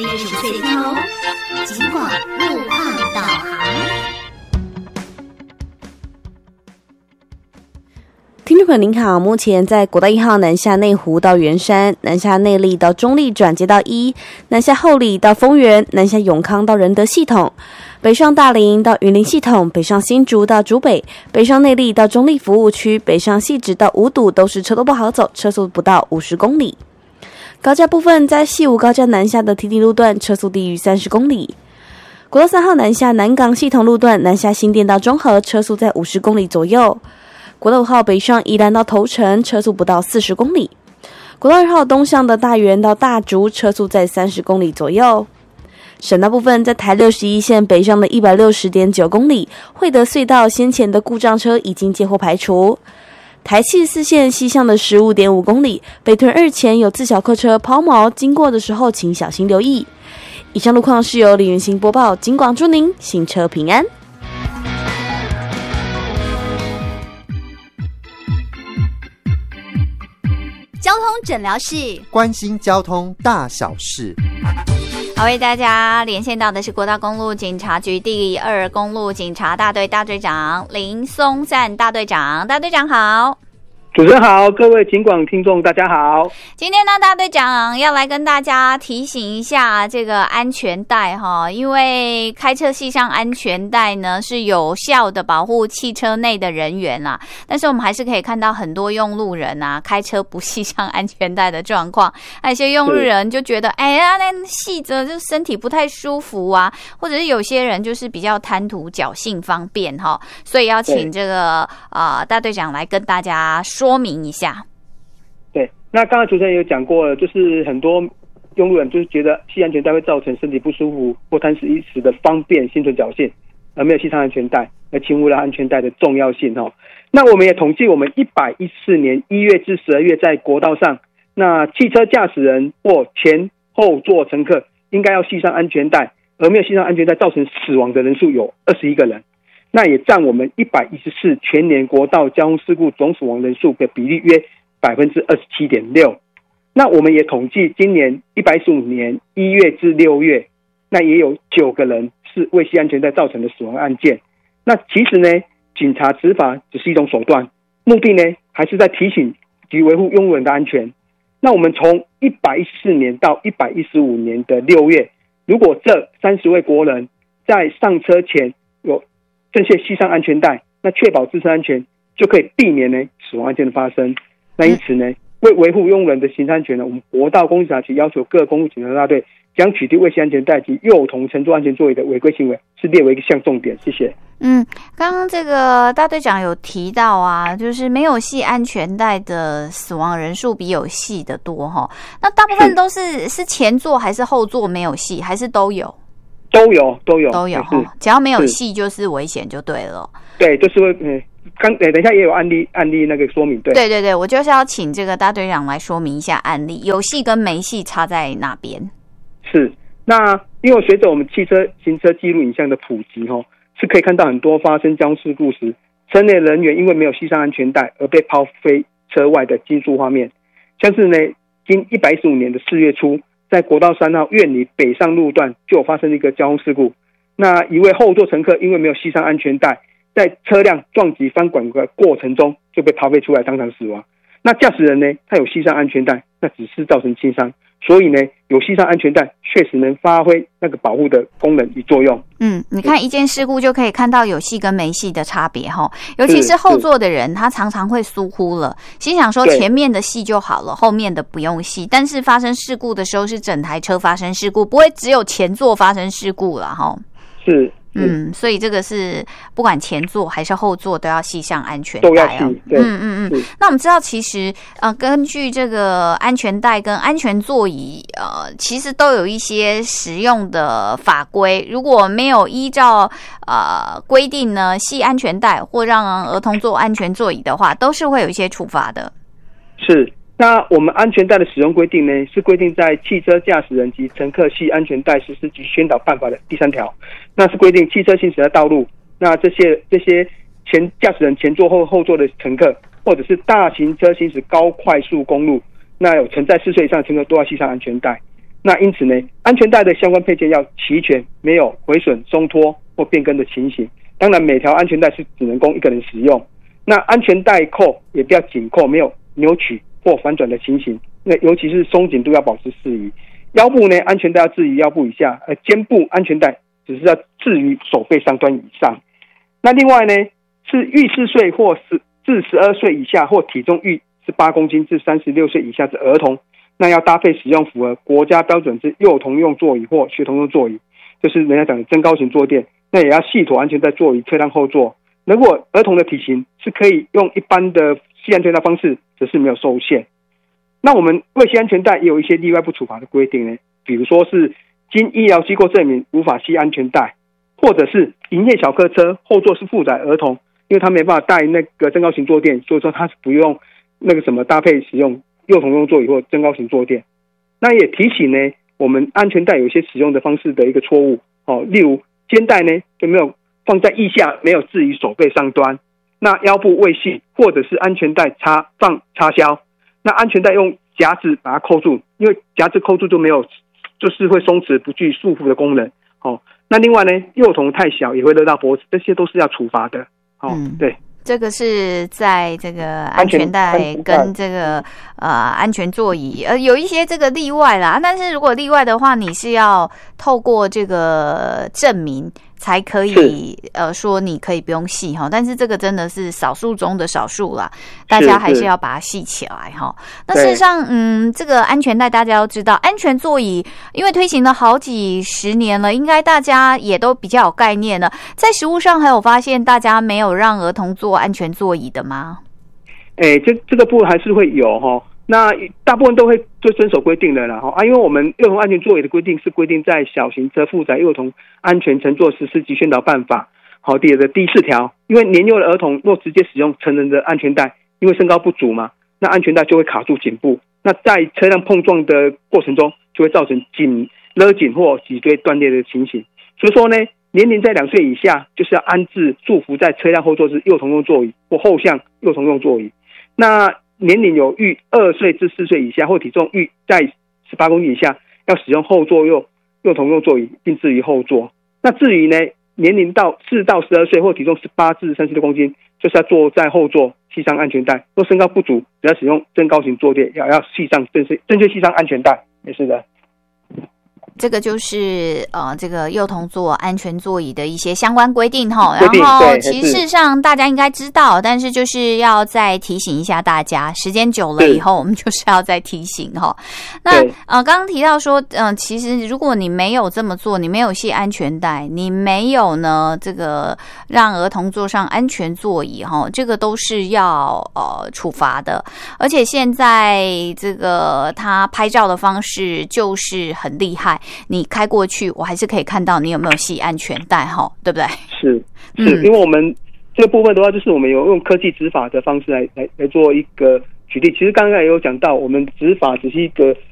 非是最听哦，尽管路况导航。 听众朋友您好，目前在国道1号南下内湖到圆山，南下内坜到中坜转接到1，南下后里到丰原，南下永康到仁德系统，北上大林到云林系统，北上新竹到竹北，北上内坜到中坜服务区，北上汐止到五堵都是车都不好走，车速不到50公里。高架部分，在西武高架南下的堤堤路段，车速低于30公里。国道3号南下南港系统路段，南下新店到中和，车速在50公里左右。国道5号北上宜兰到头城，车速不到40公里。国道2号东向的大园到大竹，车速在30公里左右。省道部分，在台61线北上的 160.9 公里，惠德隧道先前的故障车已经接获排除。台74线西向的 15.5 公里，北屯2前有自小客车抛锚，经过的时候请小心留意。以上路况是由李元兴播报，警广祝您行车平安。 交通诊疗室关心交通大小事。 好，为大家连线到的是国道公路警察局第2公路警察大队大队长林松赞大队长。大队长好。 主持人好，各位警广听众大家好。 今天呢，大队长要来跟大家提醒一下这个安全带哈，因为开车系上安全带呢是有效的保护汽车内的人员啦，但是我们还是可以看到很多用路人啊开车不系上安全带的状况，有些用路人就觉得哎呀那系着就身体不太舒服啊，或者是有些人就是比较贪图侥幸方便哈，所以要请这个大队长来跟大家说明一下。 对，那刚才主持人有讲过了，就是很多用路人就是觉得系安全带会造成身体不舒服或贪图一时的方便，心存侥幸而没有系上安全带，而轻忽了安全带的重要性哈。那我们也统计，我们114年1月至12月在国道上，那汽车驾驶人或前后座乘客应该要系上安全带，而没有系上安全带造成死亡的人数有21个人。那也占我们114全年国道交通事故总死亡人数的比例约 27.6%。 那我们也统计今年115年1月至6月，那也有9个人是未系安全带造成的死亡案件。那其实呢，警察执法只是一种手段，目的呢还是在提醒及维护用路人的安全。那我们从114年到115年的6月，如果这30位国人在上车前有正确系上安全带，那确保自身安全，就可以避免呢死亡案件的发生。那因此呢，为维护用路人的行车安全呢，我们国道公路警察局要求各公路警察大队将取缔未系安全带及幼童乘坐安全座椅的违规行为是列为一项重点。谢谢。 刚刚这个大队长有提到啊，就是没有系安全带的死亡人数比有系的多哈。那大部分都是前座还是后座没有系，还是都有？都有只要没有系就是危险就对了。 对，就是会等一下也有案例那个说明。 对，我就是要请这个大队长来说明一下案例，有系跟没系差在哪边。 是，那因为随着我们汽车行车记录影像的普及是可以看到很多发生交通事故时，车内人员因为没有系上安全带而被抛飞车外的惊悚画面。像是呢，今115年的4月初，在国道3号苑里北上路段就有发生一个交通事故。那一位后座乘客因为没有系上安全带，在车辆撞击翻滚的过程中就被抛飞出来，当场死亡。那驾驶人呢，他有系上安全带，那只是造成轻伤，所以呢，有系上安全带确实能发挥那个保护的功能与作用。 你看一件事故就可以看到有系跟没系的差别齁，尤其是后座的人，他常常会疏忽了，心想说前面的系就好了，后面的不用系，但是发生事故的时候是整台车发生事故，不会只有前座发生事故啦齁。 是。 所以这个是不管前座还是后座都要系上安全带哦。那我们知道其实根据这个安全带跟安全座椅其实都有一些实用的法规，如果没有依照规定呢系安全带或让儿童坐安全座椅的话，都是会有一些处罚的。 是。那我们安全带的使用规定呢，是规定在汽车驾驶人及乘客系安全带实施及宣导办法的第3条。那是规定汽车行驶的道路，那这些驾驶人前座或后座的乘客，或者是大型车行驶高快速公路，那有承载4岁以上的乘客都要系上安全带。 那因此呢，安全带的相关配件要齐全，没有毁损、松脱或变更的情形。当然，每条安全带是只能供一个人使用。那安全带扣也不要紧扣，没有扭曲或反转的情形。那尤其是松紧度要保持适宜。腰部呢，安全带要置于腰部以下，肩部安全带只是要置于手背上端以上。那另外呢，是逾4岁或至12岁以下，或体重逾18公斤至36岁以下之儿童，那要搭配使用符合国家标准之幼童用座椅或学童用座椅，就是人家讲的增高型坐垫。那也要系妥安全带座椅车辆后座。如果儿童的体型是可以用一般的系安全带方式，则是没有受限。那我们未系安全带也有一些例外不处罚的规定呢，比如说是经医疗机构证明无法系安全带，或者是营业小客车后座是负载儿童，因为他没办法带那个增高型坐垫，所以说他是不用那个什么搭配使用幼童用座椅或增高型坐垫。那也提醒呢，我们安全带有一些使用的方式的一个错误例如肩带呢就没有放在腋下，没有置于手背上端，那腰部未系，或者是安全带插销，那安全带用夹子把它扣住，因为夹子扣住就没有，就是会松弛不具束缚的功能。那另外呢，幼童太小也会勒到脖子，这些都是要处罚的。对。 这个是在这个安全带跟这个安全座椅有一些这个例外啦，但是如果例外的话，你是要透过这个证明才可以说你可以不用系哈，但是这个真的是少数中的少数啦，大家还是要把它系起来哈。那事实上这个安全带大家都知道，安全座椅因为推行了好几十年了，应该大家也都比较有概念了。在实务上还有发现大家没有让儿童坐安全座椅的吗？ 这个部分还是会有哈。那大部分都会就遵守规定的啦因为我们幼童安全座椅的规定是规定在小型车负载幼童安全乘坐实施及宣导办法第4条，因为年幼的儿童若直接使用成人的安全带，因为身高不足嘛，那安全带就会卡住颈部，那在车辆碰撞的过程中就会造成勒紧或脊椎断裂的情形。所以说呢，年龄在2岁以下就是要安置束缚在车辆后座之幼童用座椅或后向幼童用座椅。那年龄有逾2岁至4岁以下，或体重逾在18公斤以下，要使用后座幼童用座椅，并置于后座。那至于呢，年龄到4到12岁或体重18至36公斤，就是要坐在后座系上安全带。若身高不足，只要使用增高型坐垫，也要系上正确系上安全带，也是的。 这个就是这个幼童座安全座椅的一些相关规定哈。然后其实事实上大家应该知道，但是就是要再提醒一下大家，时间久了以后我们就是要再提醒哈。那刚刚提到说其实如果你没有这么做，你没有系安全带，你没有呢这个让儿童坐上安全座椅哈，这个都是要处罚的。而且现在这个他拍照的方式就是很厉害，你开过去我还是可以看到你有没有系安全带齁，对不对？是因为我们这个部分的话，就是我们有用科技执法的方式来做一个举例。其实刚刚也有讲到，我们执法只是一个